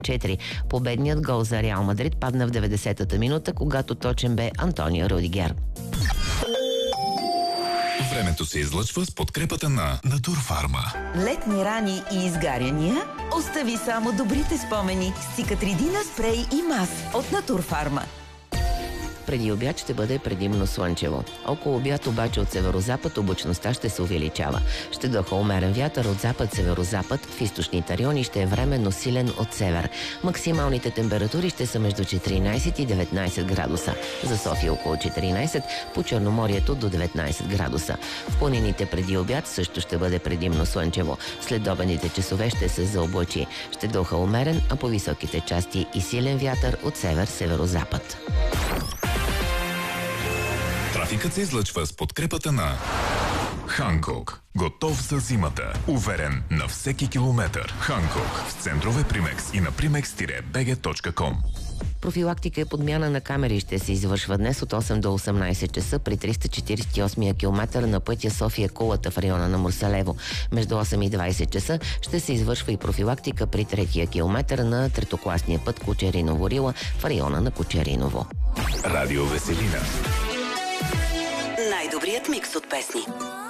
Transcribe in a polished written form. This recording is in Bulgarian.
4. Победният гол за Реал Мадрид падна в 90-та минута, когато точен бе Антонио Рудигер. Времето се излъчва с подкрепата на Натурфарма. Летни рани и изгаряния? Остави само добрите спомени с Цикатридина спрей и мас от Натурфарма. Преди обяд ще бъде предимно слънчево. Около обяд обаче от северозапад облачността ще се увеличава. Ще духа умерен вятър от запад-северозапад, в източните райони ще е временно силен от север. Максималните температури ще са между 14 и 19 градуса. За София около 14, по Черноморието до 19 градуса. В планините преди обяд също ще бъде предимно слънчево. След обедните часове ще се заоблачи. Ще духа умерен, а по високите части и силен вятър от север-северозапад. Трафикът се излъчва с подкрепата на Ханкок. Готов за зимата. Уверен на всеки километър. Ханкок. В центрове Примекс и на primex-bg.com. Профилактика и подмяна на камери ще се извършва днес от 8 до 18 часа при 348 км на пътя София-Кулата в района на Мурсалево. Между 8 и 20 часа ще се извършва и профилактика при 3 км на третокласния път Кочериново-Рила в района на Кочериново. Радио Веселина. Най-добрият микс от песни.